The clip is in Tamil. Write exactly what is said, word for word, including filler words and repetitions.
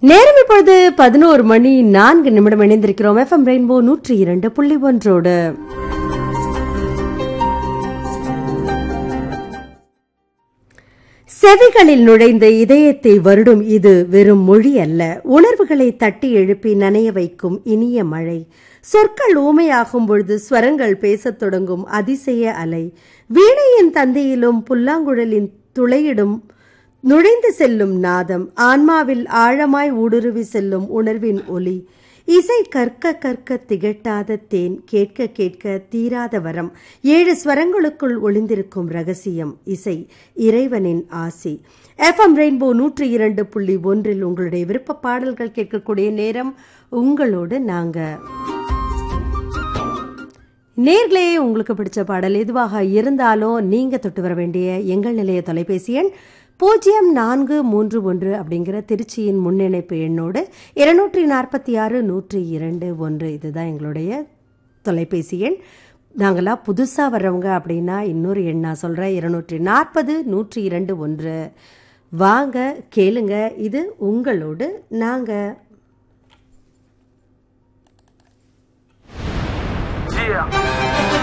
நேரம் இப்பொழுது பதினோரு மணி நான்கு நிமிடம் இணைந்திருக்கிறோம். எஃப்எம் ரெயின்போ நூற்றி இரண்டு புள்ளி ஒன்றோடு. செவிகளில் நுழைந்த இதயத்தை வருடும் இது வெறும் மொழி அல்ல, உணர்வுகளை தட்டி எழுப்பி நனைய வைக்கும் இனிய மழை. சொற்கள் ஊமையாகும் பொழுது ஸ்வரங்கள் பேசத் தொடங்கும் அதிசய அலை. வீணையின் தந்தையிலும் புல்லாங்குழலின் துளையிடும் நுழைந்து செல்லும் நாதம், ஆன்மாவில் ஆழமாய் ஊடுருவி செல்லும் உணர்வின் ஒலி. இசை கற்க கற்க திகட்டாத தேன், கேட்க கேட்க தீராத வரம். ஏழு ஸ்வரங்களுக்குள் ஒளிந்திருக்கும் ரகசியம் இசை, இறைவனின் ஆசி. எஃப்எம் ரெயின்போ நூற்றி இரண்டு புள்ளி ஒன்றில் உங்களுடைய விருப்ப பாடல்கள் கேட்கக்கூடிய நேரம். உங்களோடு நாங்க நேர்களே, உங்களுக்கு பிடிச்ச பாடல் எதுவாக இருந்தாலும் நீங்க தொட்டு வர வேண்டிய எங்கள் நிலைய தொலைபேசி எண் பூஜ்ஜியம் நான்கு மூன்று ஒன்று அப்படிங்கிற திருச்சியின் முன்னிணைப்பு எண்ணோடு இருநூற்றி நாற்பத்தி ஆறு நூற்றி இரண்டு ஒன்று. இதுதான் எங்களுடைய தொலைபேசி எண். நாங்களாம் புதுசாக வர்றவங்க அப்படின்னா இன்னொரு எண் நான் சொல்கிறேன், இருநூற்றி நாற்பது நூற்றி இரண்டு ஒன்று. வாங்க கேளுங்க, இது உங்களோடு நாங்கள். Yeah.